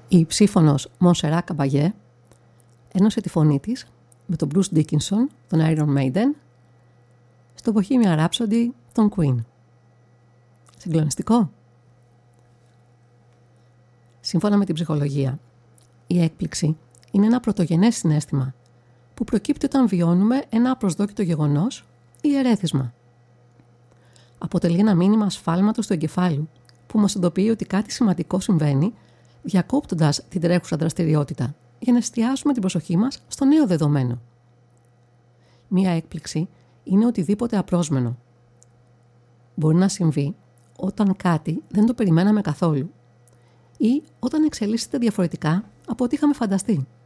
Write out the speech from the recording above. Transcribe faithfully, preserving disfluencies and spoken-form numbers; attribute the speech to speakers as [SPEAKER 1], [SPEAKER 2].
[SPEAKER 1] Η ψήφωνος Μονσερά Καμπαγέ ένωσε τη φωνή της με τον Bruce Dickinson, τον Iron Maiden, στο Bohemian Rhapsody, τον Queen. Συγκλονιστικό. Σύμφωνα με την ψυχολογία, η έκπληξη είναι ένα πρωτογενές συναίσθημα που προκύπτει όταν βιώνουμε ένα απροσδόκητο γεγονός ή ερέθισμα. Αποτελεί ένα μήνυμα ασφάλματος του εγκεφάλου που μας ειδοποιεί ότι κάτι σημαντικό συμβαίνει, διακόπτοντας την τρέχουσα δραστηριότητα για να εστιάσουμε την προσοχή μας στο νέο δεδομένο. Μία έκπληξη είναι οτιδήποτε απρόσμενο. Μπορεί να συμβεί όταν κάτι δεν το περιμέναμε καθόλου ή όταν εξελίσσεται διαφορετικά από ό,τι είχαμε φανταστεί.